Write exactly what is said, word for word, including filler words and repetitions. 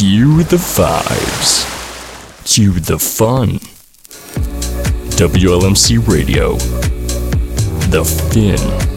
Cue the vibes. Cue the fun. W L M C Radio. The Fin.